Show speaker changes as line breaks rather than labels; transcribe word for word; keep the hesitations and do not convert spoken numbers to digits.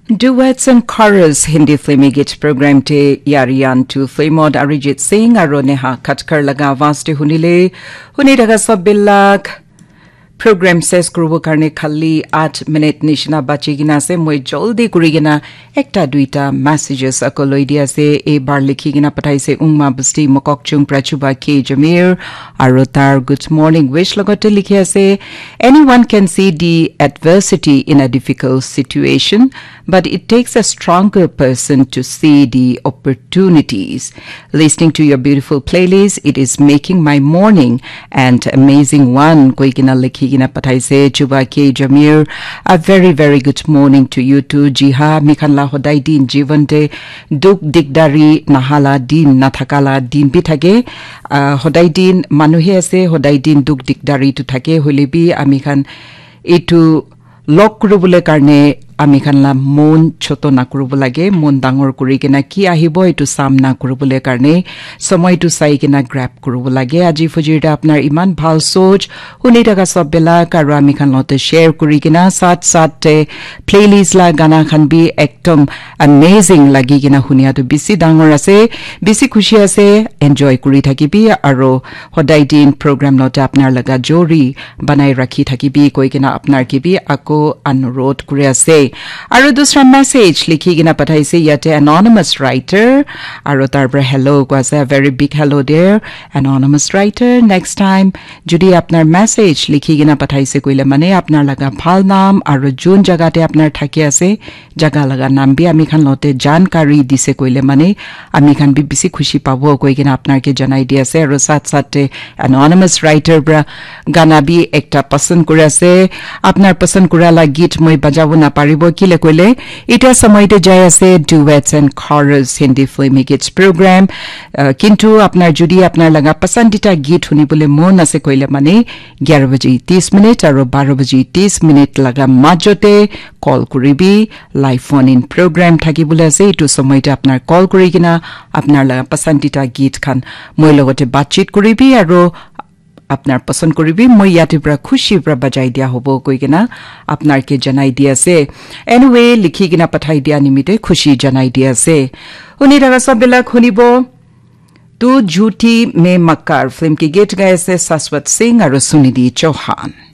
Duets and chorus Hindi filmy git program te yariyan to filmod Arijit Singh aro Neha Katkar laga vaste hunile huni daga sabbilak program ses kurubo karne khali eight minute nishna bachi gina se moi joldi kuri gina ekta duita messages akoloi dia se e bar likhi gina pathai se ungma busti mokok chung prachuba ke jamir aro tar good morning wish logote likhi ase anyone can see the adversity in a difficult situation but it takes a stronger person to see the opportunities. Listening to your beautiful playlist, it is making my morning and amazing one. Koikina likhigina pathaise chuba ke jamir. A very very good morning to you too. Jiha mikhanla hodai din jivante duk digdari nahala din nathakala din bithage. Hodai din manuhe ase hodai din duk digdari tu thake holebi amikhan etu lok kurubule karne আমি খানলা মন ছোট না করব লাগে মন ডাঙৰ কৰি কিনা কি আহিব এটো সামনা কৰিবলৈ কাৰণে সময়টো চাই কিনা গ্র্যাব কৰিব লাগে আজি ফজিৰটা আপোনাৰ ইমান ভাল সোচ শুনি থকা সব বেলা আৰু আমি খানলতে শেয়াৰ কৰি কিনা সাত সাততে প্লেলিস্ট লা গানা খান বি একদম অ্যামেজিং লাগি কিনা শুনিয়াটো বেছি ডাঙৰ আছে বেছি খুশি আছে এনজয় কৰি থাকিবি আৰু সদায় দিন প্ৰগ্ৰাম লতে আপোনাৰ লগা জৰি বনাই ৰাখি থাকিবি কৈ কিনা আপোনাৰ কিবি আকৌ অনুৰোধ কৰি আছে Aru dusra message likhi gina pathaise yate anonymous writer aru tarpor hello was a very big hello there anonymous writer next time jodi apnar message likhi gina pathaise koile mane apnar laga bhal naam aru jun jaga te apnar thaki ase jaga laga naam bi ami khan lote jankari dise koile mane ami khan bi bisi khushi pabo koi gina apnar ke janai di ase aru sat sat te anonymous writer bra gana bi ekta pasand kore ase apnar pasand kora la git moi bajabo na pari kile koile eta samoyte jay ase duets and chorus Hindi filmy gits program uh, kintu apnar jodi apnar laga pasandita git hunibole mon ase koile mane eleven baje thirty minute aro twelve baje thirty minute laga majote call kuribi live phone in program thakibole ase etu samoyte apnar call kuri kina apnar laga pasandita git khan moi logote batchit kuribi aro আপনার পছন্দ করিবি মই ইয়াতে প্রা খুশি প্রা বাজাই দিয়া হবো কই কিনা আপনার কে জানাই দিয়াছে এনিওয়ে লিখি কিনা পাঠাই দিয়া নিমিতে খুশি জানাই দিয়াছে উনি দাগা সব বেলা খুনিবো তু ঝুটি মে মক্কার ফিল্ম কি গীত গাইছে শাশ্বত সিং আর সুনিধি চৌহান